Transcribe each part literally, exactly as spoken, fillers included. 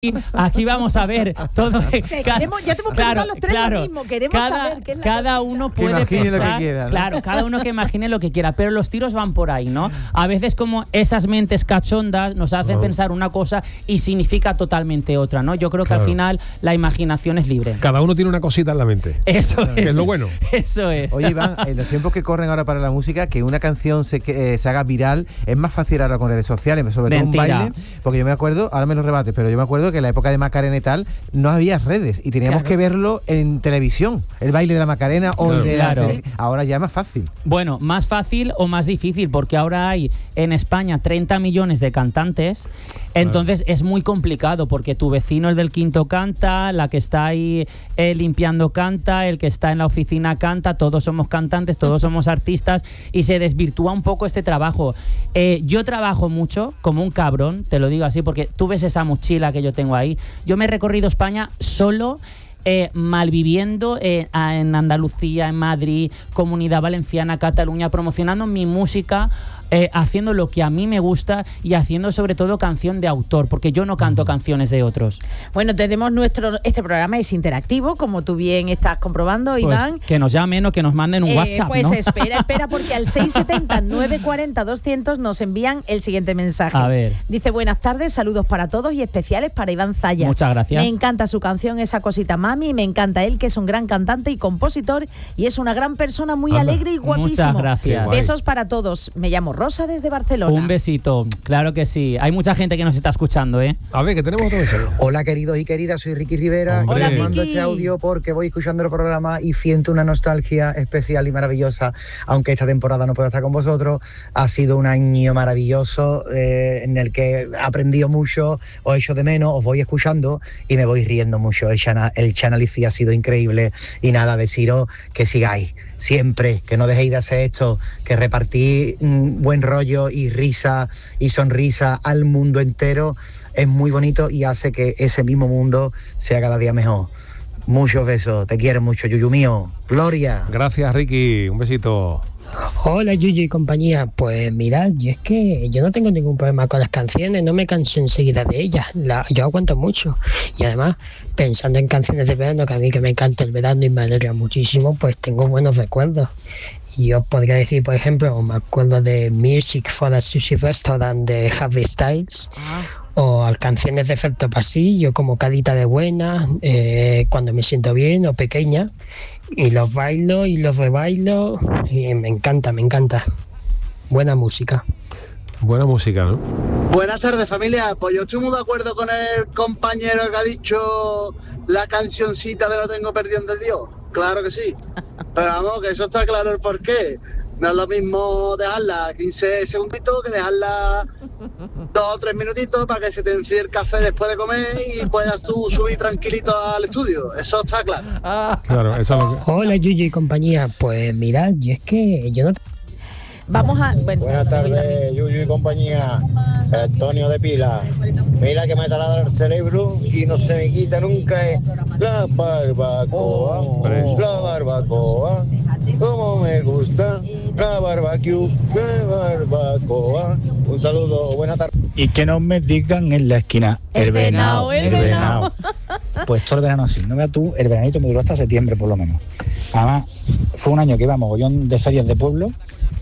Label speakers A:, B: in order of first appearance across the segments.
A: Aquí vamos a ver todo.
B: Queremos, ya te hemos preguntado
A: claro,
B: los tres
A: claro,
B: lo mismo. Queremos
A: cada,
B: saber qué es la
A: cada
B: cosita.
A: uno puede
C: que
A: pensar,
C: lo que quiera, ¿no?
A: claro, cada uno que imagine lo que quiera, pero los tiros van por ahí, ¿no? A veces como esas mentes cachondas nos hacen
C: no.
A: pensar una cosa y significa totalmente otra, ¿no? Yo creo que
C: claro.
A: al final la imaginación es libre.
D: Cada uno tiene una cosita en la mente.
A: Eso
D: Que
A: es.
D: es lo bueno.
A: Eso es.
C: Oye, Iván, en los tiempos que corren ahora para la música, que una canción se, que, eh, se haga viral es más fácil ahora con redes sociales, sobre todo un
A: Mentira.
C: baile, porque yo me acuerdo, ahora me lo rebates, pero yo me acuerdo que en la época de Macarena y tal no había redes y teníamos
A: Claro.
C: que verlo en televisión, el baile de la Macarena o
D: Claro.
C: de la
A: Claro.
C: serie. Ahora ya es más fácil.
A: Bueno, más fácil o más difícil, porque ahora hay en España treinta millones de cantantes, entonces es muy complicado, porque tu vecino, el del quinto, canta, la que está ahí eh, limpiando canta, el que está en la oficina canta, todos somos cantantes, todos somos artistas, y se desvirtúa un poco este trabajo. Eh, yo trabajo mucho, como un cabrón, te lo digo así, porque tú ves esa mochila que yo tengo ahí. Yo me he recorrido España solo, Eh, malviviendo eh, a, en Andalucía, en Madrid, Comunidad Valenciana, Cataluña, promocionando mi música, eh, haciendo lo que a mí me gusta y haciendo sobre todo canción de autor, porque yo no canto canciones de otros.
B: Bueno, tenemos nuestro, este programa es interactivo, como tú bien estás comprobando,
A: Pues,
B: Iván.
A: que nos llamen o que nos manden un
B: Eh,
A: WhatsApp,
B: pues
A: ¿no?
B: espera, espera, porque al seis siete cero, nueve cuatro cero, doscientos nos envían el siguiente mensaje.
A: A ver.
B: Dice: buenas tardes, saludos para todos y especiales para Iván Zaya.
A: Muchas gracias.
B: Me encanta su canción, Esa Cosita Mami, me encanta él, que es un gran cantante y compositor y es una gran persona, muy
D: Anda.
B: alegre y guapísimo.
A: Muchas gracias.
D: Guay.
B: Besos para todos. Me llamo Rosa desde Barcelona.
A: Un besito, claro que sí. Hay mucha gente que nos está escuchando, ¿eh?
D: A ver, que tenemos otro mensaje.
E: Hola queridos y queridas, soy Ricky Rivera.
D: Hombre.
B: Hola,
E: y os mando
B: Ricky.
E: este audio porque voy escuchando el programa y siento una nostalgia especial y maravillosa, aunque esta temporada no puedo estar con vosotros. Ha sido un año maravilloso eh, en el que he aprendido mucho, os echo de menos, os voy escuchando y me voy riendo mucho. El channel, el channel I C I ha sido increíble y nada, deciros que sigáis siempre, que no dejéis de hacer esto, que repartís mm, buen rollo y risa y sonrisa al mundo entero es muy bonito y hace que ese mismo mundo sea cada día mejor. Muchos besos, te quiero mucho, Yuyu mío. Gloria.
D: Gracias, Ricky. Un besito.
F: Hola Yuyu y compañía, pues mirad, yo es que yo no tengo ningún problema con las canciones, no me canso enseguida de ellas, la, yo aguanto mucho y además pensando en canciones de verano, que a mí que me encanta el verano y me alegra muchísimo, pues tengo buenos recuerdos. Y os podría decir, por ejemplo, me acuerdo de Music for a Sushi Restaurant de Harry Styles, o canciones de Efecto Pasillo como Carita de Buena, eh, Cuando me siento bien o Pequeña, y los bailo y los rebailo y me encanta, me encanta. Buena música.
D: Buena música, ¿no?
G: Buenas tardes, familia. Pues yo estoy muy de acuerdo con el compañero que ha dicho la cancioncita de Lo tengo perdido de Dios. Claro que sí. Pero vamos, que eso está claro el porqué. No es lo mismo dejarla quince segunditos que dejarla dos o tres minutitos para que se te enfríe el café después de comer y puedas tú subir tranquilito al estudio. Eso está claro.
D: Claro, eso es lo que...
F: Hola Yuyu y compañía, pues mirad, yo es que yo no...
B: Vamos a... Bueno,
E: Buenas tardes, Yuyu y compañía. Antonio de Pila. Mira que me taladra el cerebro y no se me quita nunca eh. la barbacoa.
D: Hombre.
E: La barbacoa. Como me gusta. La barbecue. La barbacoa. Un saludo, buena tarde.
H: Y que no me digan en la esquina
B: El venao, el venao.
H: Pues todo el verano así. No veas tú, el veranito me duró hasta septiembre por lo menos. Además, fue un año que iba mogollón de ferias de pueblo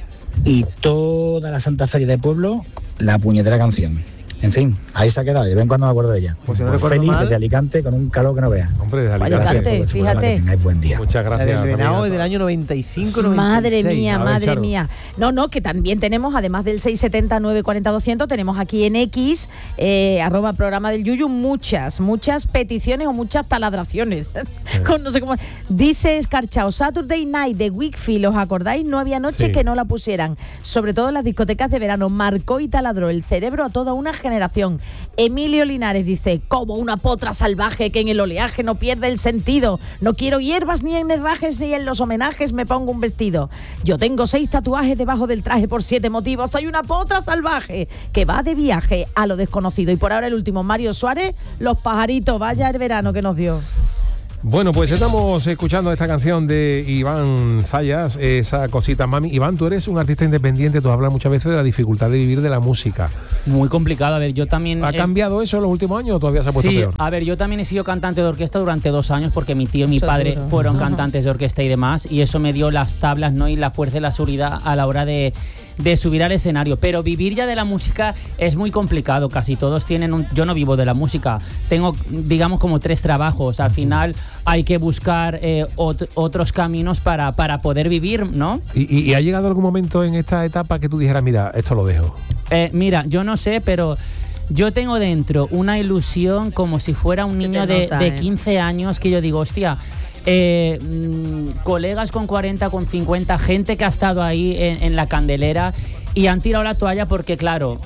H: y toda la Santa Feria de pueblo, la puñetera canción. En fin, ahí se ha quedado, de vez en cuando me acuerdo de ella.
C: Pues si no
H: Pues
C: recuerdo
H: feliz
C: mal-
H: desde Alicante con un calor que no veas.
D: Hombre, de
B: Vaya
D: Alicante.
B: Alicante,
H: por su programa,
B: fíjate.
H: que tengáis buen día.
D: Muchas
C: La
D: gracias.
C: del Venao
D: familia.
C: es del año noventa y cinco noventa y seis.
B: Madre mía,
D: A ver,
B: madre
D: Charo.
B: mía. No, no, que también tenemos, además del seis siete cero, nueve cuatro cero, doscientos, tenemos aquí en X, eh, arroba programa del Yuyu, muchas, muchas peticiones o muchas taladraciones. Con no sé cómo. Dice Escarchao, Saturday Night de Wakefield, ¿os acordáis? No había noche
D: Sí.
B: que no la pusieran. Sobre todo en las discotecas de verano. Marcó y taladró el cerebro a toda una generación. Emilio Linares dice, como una potra salvaje que en el oleaje no pierde el sentido. No quiero hierbas ni en herrajes ni en los homenajes me pongo un vestido. Yo tengo seis tatuajes debajo del traje por siete motivos. Soy una potra salvaje que va de viaje a lo desconocido. Y por ahora el último, Mario Suárez, Los pajaritos. Vaya el verano que nos dio.
D: Bueno, pues estamos escuchando esta canción de Iván Zayas, esa cosita mami. Iván, tú eres un artista independiente, tú hablas muchas veces de la dificultad de vivir de la música.
A: Muy complicado, a ver, yo también...
D: ¿Ha
A: eh,
D: cambiado eso en los últimos años o todavía se ha puesto
A: sí,
D: peor?
A: a ver, yo también he sido cantante de orquesta durante dos años porque mi tío y mi
B: Eso
A: padre
B: duro.
A: fueron cantantes de orquesta y demás, y eso me dio las tablas, ¿no? Y la fuerza y la seguridad a la hora de... de subir al escenario, pero vivir ya de la música es muy complicado, casi todos tienen un... Yo no vivo de la música, tengo, digamos, como tres trabajos, al final hay que buscar eh, ot- otros caminos para, para poder vivir, ¿no?
D: ¿Y, y, y ha llegado algún momento en esta etapa que tú dijeras, mira, esto lo dejo?
A: Eh, mira, yo no sé, pero... Yo tengo dentro una ilusión como si fuera un
B: Se te
A: niño de,
B: nota,
A: de
B: eh.
A: quince años que yo digo, hostia... Eh, mmm, colegas con cuarenta, con cincuenta, gente que ha estado ahí en, en la candelera y han tirado la toalla porque, claro,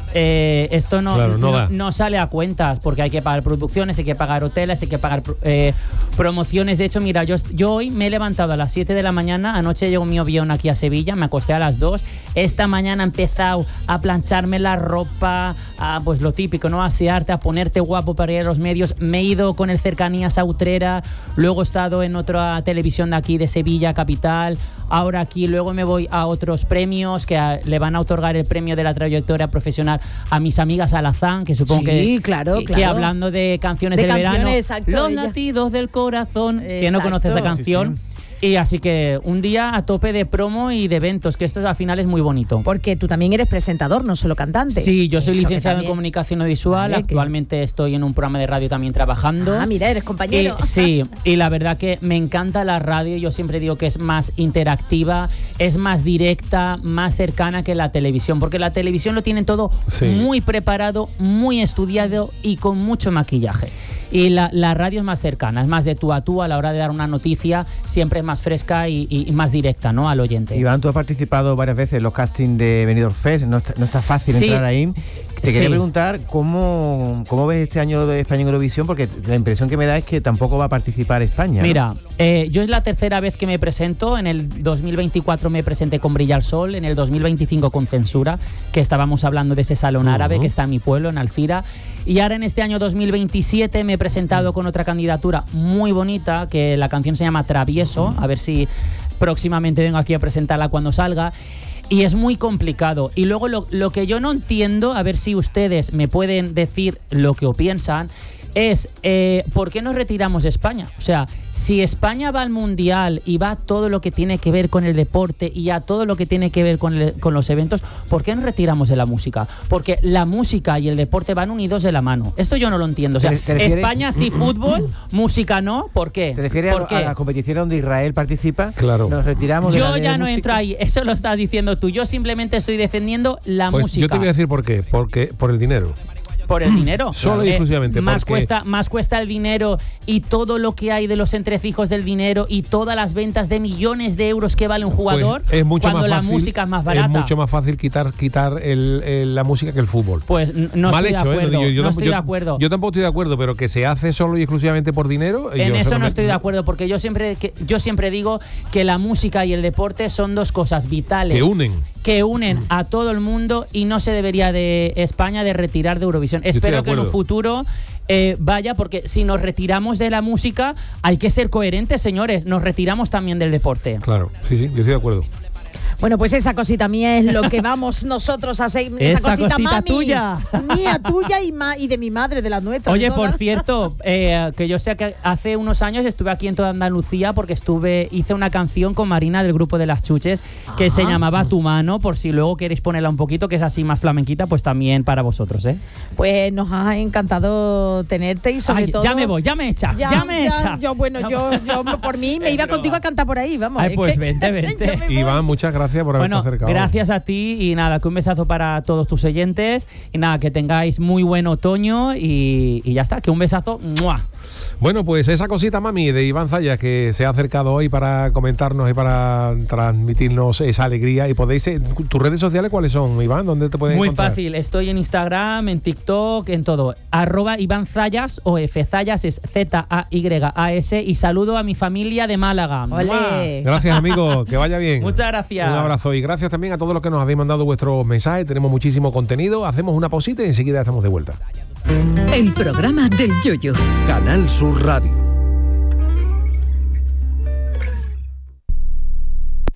A: eh, esto no,
D: Claro, no
A: no,
D: da.
A: no sale a cuentas porque hay que pagar producciones, hay que pagar hoteles, hay que pagar eh, promociones. De hecho, mira, yo, yo hoy me he levantado a las siete de la mañana, anoche llegó mi avión aquí a Sevilla, me acosté a las dos, esta mañana he empezado a plancharme la ropa, a, pues lo típico, ¿no? A asearte, a ponerte guapo para ir a los medios. Me he ido con el Cercanías a Utrera, luego he estado en otra televisión de aquí de Sevilla, capital, ahora aquí, luego me voy a otros premios que a, le van a otorgar el premio de la trayectoria profesional a mis amigas Alazán, que supongo
B: Sí,
A: que,
B: claro,
A: que,
B: claro.
A: que hablando de canciones
B: De
A: del
B: canciones,
A: verano,
B: exacto,
A: los
B: ella.
A: latidos del corazón, que no
B: Exacto.
A: conoce esa
B: Sí,
A: canción.
C: sí.
A: Y así que un día a tope de promo y de eventos, que esto al final es muy bonito.
B: Porque tú también eres presentador, no solo cantante.
A: Sí, yo soy
B: Eso que
A: licenciado en
B: también-
A: comunicación audiovisual,
B: Vale, que-
A: actualmente estoy en un programa de radio también trabajando.
B: Ah, mira, eres compañero.
A: Y, sí, y la verdad que me encanta la radio, yo siempre digo que es más interactiva, es más directa, más cercana que la televisión, porque la televisión lo tienen todo
D: Sí.
A: muy preparado, muy estudiado y con mucho maquillaje. Y la, la radio es más cercana, es más de tú a tú a la hora de dar una noticia, siempre es más fresca y, y- y más directa, ¿no? Al oyente.
C: Iván, tú has participado varias veces en los castings de Benidorm Fest, no está, no está fácil
A: Sí.
C: entrar ahí. Te
A: Sí.
C: quería preguntar cómo, cómo ves este año de España en Eurovisión, porque la impresión que me da es que tampoco va a participar España, ¿no?
A: Mira, eh, yo es la tercera vez que me presento. En el dos mil veinticuatro me presenté con Brilla el Sol, en el dos mil veinticinco con Censura, que estábamos hablando de ese salón
D: Uh-huh.
A: árabe que está en mi pueblo, en Alcira. Y ahora en este año dos mil veintisiete me he presentado con otra candidatura muy bonita, que la canción se llama Travieso, a ver si próximamente vengo aquí a presentarla cuando salga. Y es muy complicado. Y luego lo, lo que yo no entiendo, a ver si ustedes me pueden decir lo que piensan, es eh, ¿por qué nos retiramos de España? O sea, si España va al Mundial y va a todo lo que tiene que ver con el deporte y a todo lo que tiene que ver con, el- con los eventos, ¿por qué nos retiramos de la música? Porque la música y el deporte van unidos de la mano. Esto yo no lo entiendo. O sea,
C: ¿Te- te refieres-
A: España sí fútbol, música no. ¿Por qué?
C: ¿Te refieres a,
A: ¿Por
C: lo-
A: qué?
C: a la competición donde Israel participa?
D: Claro.
C: Nos retiramos de la
A: Yo
C: de
A: ya no
C: música.
A: entro ahí, eso lo estás diciendo tú. Yo simplemente estoy defendiendo la
D: Pues
A: música.
D: yo te voy a decir por qué. Porque por el dinero.
A: Por el dinero.
D: Solo y exclusivamente,
A: Más
D: porque-
A: cuesta, más cuesta el dinero y todo lo que hay de los entresijos del dinero y todas las ventas de millones de euros que vale un jugador
D: Pues es mucho
A: cuando
D: más
A: la
D: fácil,
A: música es más barata.
D: Es mucho más fácil quitar quitar el- el- la música que el fútbol.
A: Pues n- no
D: Mal
A: estoy
D: hecho,
A: de
D: ¿eh?
A: acuerdo.
D: No, yo- yo
A: no
D: tampoco-
A: estoy
D: yo-
A: de acuerdo.
D: Yo tampoco estoy de acuerdo, pero que se hace solo y exclusivamente por dinero.
A: En
D: yo
A: eso no
D: me-
A: estoy de acuerdo porque yo siempre que, yo siempre digo que la música y el deporte son dos cosas vitales
D: Que unen.
A: que unen a todo el mundo y no se debería de España de retirar de Eurovisión.
D: estoy de
A: Espero que en un
D: acuerdo.
A: futuro eh, vaya, porque si nos retiramos de la música hay que ser coherentes, señores. Nos retiramos también del deporte.
D: Claro, sí, sí, yo estoy de acuerdo.
B: Bueno, pues esa cosita mía es lo que vamos nosotros a seguir. Esa,
A: Esa
B: cosita,
A: cosita
B: mami,
A: tuya.
B: Mía, tuya y, ma- y de mi madre, de la nuestra.
A: Oye,
B: de
A: por
B: todas.
A: cierto, eh, que yo sé que hace unos años estuve aquí en toda Andalucía porque estuve hice una canción con Marina del grupo de Las Chuches que
B: Ah.
A: se llamaba Tu Mano, por si luego queréis ponerla un poquito, que es así más flamenquita, pues también para vosotros, ¿eh?
B: Pues nos ha encantado tenerte y sobre
A: Ay,
B: todo.
A: ya me voy, ya me echas, ya, me echas.
B: Yo, bueno,
A: Ya-
B: yo, yo por mí me
A: Es
B: iba
A: broma.
B: contigo a cantar por ahí, vamos.
A: Ay,
B: es
A: pues
B: que-
A: vente, vente.
B: yo me voy.
D: Iván, muchas gracias por haberte
A: Bueno,
D: acercado.
A: gracias a ti y nada, que un besazo para todos tus oyentes y nada, que tengáis muy buen otoño y, y ya está, que un besazo. ¡Mua!
D: Bueno, pues esa cosita, mami, de Iván Zayas, que se ha acercado hoy para comentarnos y para transmitirnos esa alegría. Y podéis, eh, ¿tus redes sociales cuáles son, Iván? ¿Dónde te pueden
A: Muy
D: encontrar?
A: fácil, estoy en Instagram, en TikTok, en todo. Arroba Iván Zayas o F Zayas es Z A Y A S y saludo a mi familia de Málaga. ¡Mua!
B: Ole.
D: Gracias, amigo, que vaya bien.
A: Muchas gracias.
D: Un abrazo y gracias también a todos los que nos habéis mandado vuestros mensajes. Tenemos muchísimo contenido. Hacemos una pausita y enseguida estamos de vuelta.
I: El programa del Yoyo.
J: Canal Sur Radio.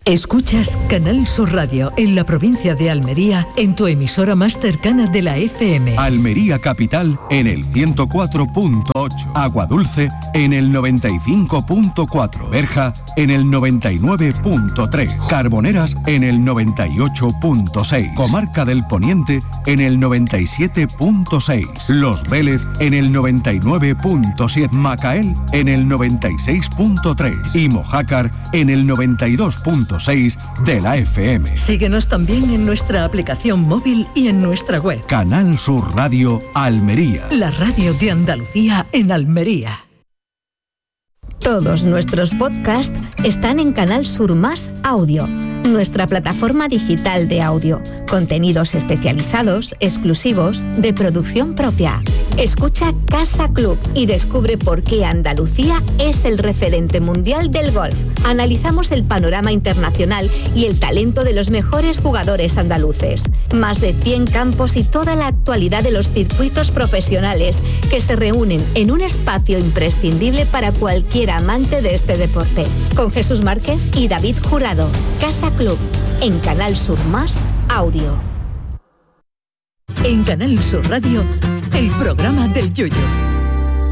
I: Escuchas Canal Sur Radio en la provincia de Almería, en tu emisora más cercana de la F M.
J: Almería Capital en el ciento cuatro punto ocho. Aguadulce en el noventa y cinco punto cuatro. Berja en el noventa y nueve punto tres. Carboneras en el noventa y ocho punto seis. Comarca del Poniente en el noventa y siete punto seis. Los Vélez en el noventa y nueve punto siete. Macael en el noventa y seis punto tres. Y Mojácar en el noventa y dos punto seis de la F M.
I: Síguenos también en nuestra aplicación móvil y en nuestra web.
J: Canal Sur Radio Almería.
I: La radio de Andalucía en Almería.
K: Todos nuestros podcasts están en Canal Sur Más Audio, nuestra plataforma digital de audio. Contenidos especializados, exclusivos, de producción propia. Escucha Casa Club y descubre por qué Andalucía es el referente mundial del golf. Analizamos el panorama internacional y el talento de los mejores jugadores andaluces. Más de cien campos y toda la actualidad de los circuitos profesionales que se reúnen en un espacio imprescindible para cualquier amante de este deporte. Con Jesús Márquez y David Jurado. Casa Club, en Canal Sur Más Audio.
I: En Canal Sur Radio, el programa del Yoyo.